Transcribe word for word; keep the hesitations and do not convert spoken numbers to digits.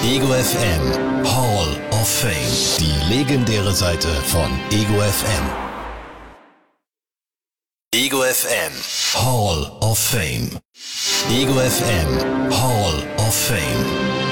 Ego F M Hall of Fame. Die legendäre Seite von Ego F M. Ego F M Hall of Fame. Ego F M Hall of Fame.